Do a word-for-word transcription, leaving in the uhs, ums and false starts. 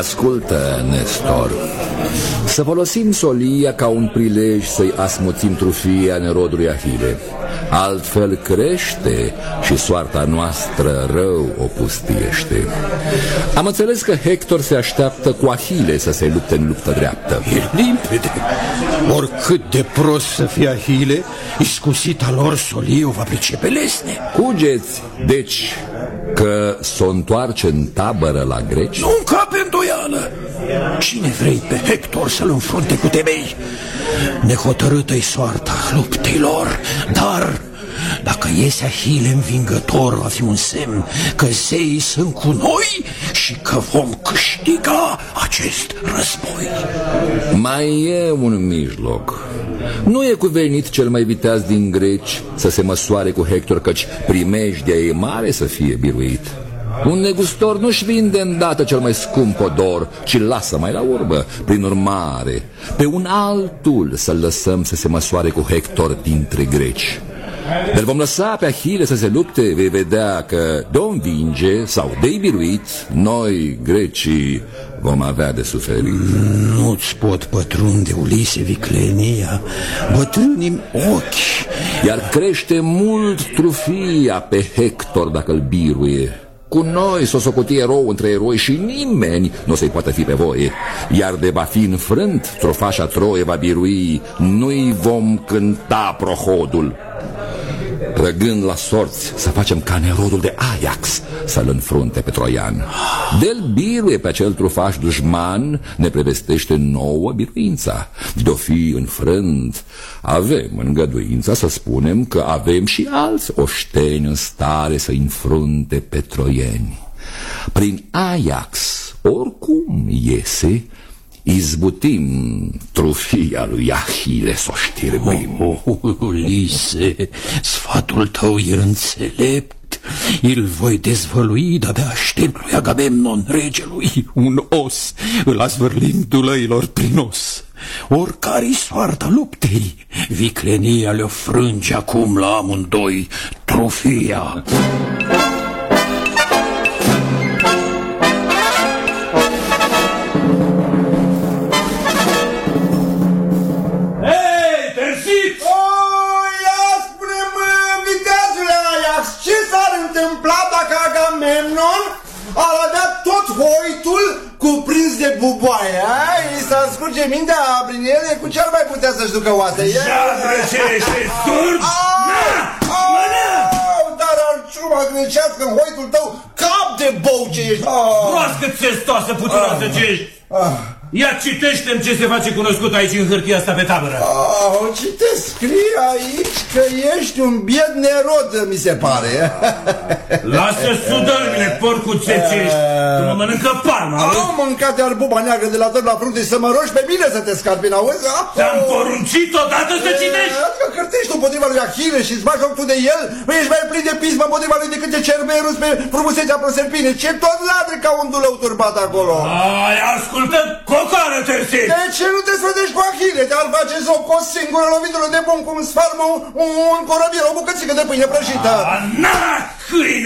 Ascultă, Nestor, să folosim solia ca un prilej să-i asmuțim trufia nerodului Ahile. Altfel crește și soarta noastră rău o pustiește. Am înțeles că Hector se așteaptă cu Ahile să se lupte în luptă dreaptă. E limpede. Oricât de prost să fie Ahile, iscusita lor solie o va pricepe lesne. Cugeți, deci, că s-o întoarce în tabără la greci? Nu încape îndoială. Cine vrei pe Hector să-l înfrunte cu temei? Nehotărâtă-i soarta luptei lor, dar dacă iese Ahile învingător, va fi un semn că zeii sunt cu noi și că vom câștiga acest război. Mai e un mijloc. Nu e cuvenit cel mai viteaz din greci să se măsoare cu Hector, căci primejdia e mare să fie biruit. Un negustor nu-și vinde îndată cel mai scump odor, ci lasă mai la urmă. Prin urmare, pe un altul să-l lăsăm să se măsoare cu Hector dintre greci. Dar vom lăsa pe Ahile să se lupte, vei vedea că de-o învinge sau de-i biruit, noi, grecii, vom avea de suferit. Nu-ți pot pătrunde, Ulise, viclenia, bătrâni ochi. Iar crește mult trufia pe Hector dacă îl biruie. Cu noi s-o socoti erou între eroi și nimeni nu se-i poate fi pe voie. Iar de va fi înfrânt, trofașa Troie va birui, nu-i vom cânta prohodul. Trăgând la sorți, să facem ca nerodul de Ajax să-l înfrunte pe troian. De-l biruie pe acel trufaș dușman, ne prevestește nouă biruința. De-o fi înfrânt, avem îngăduința să spunem că avem și alți oșteni în stare să înfrunte pe troieni. Prin Ajax, oricum iese, izbutim trufia lui Ahile să o știrbim. Oh, oh, Ulise, sfatul tău e înțelept. Îl voi dezvălui, de-abia aștept lui Agamemnon, regelui, un os, îl azvârlim dulăilor prin os. Oricare-i soarta luptei, viclenia le-o frânge acum la amândoi trufia. Ar avea tot hoitul cuprins de buboaie, a? I s-a scurge mintea prin ele, cu ce ar mai putea să-și ducă oase? Jadră, ce ești surd? Dar ar ciuma grecească în hoitul tău, cap de bou ce ești! Proastă țestoasă, puturoasă ce ești! Ia citește-mi ce se face cunoscut aici în hârtia asta pe tabără. Ah, o citesc, scrie aici că ești un biet nerod, mi se pare. Lasă sudărmile, porcuțe ce ești, că mă mănâncă palma. Am mâncat de buba neagră de la tău la frunte să mă rogi pe mine să te scarpini, auzi? Ți-am poruncit odată să citești? Adică cârtești împotriva lui Ahile și-ți bagi joc tu de el? Ești mai plin de pismă împotriva lui decât de Cerberus pe frumusețea Proserpine. Ce tot ladri ca un dulău turbat acolo? Ai, ascultă, cocoară, Tersit! De ce nu te sfădești cu Ahile? Te-ar face zoc o singură lovitură de bun cum sfarmă un, un corăbier, o bucățică de pâine prăjită. Na, câine!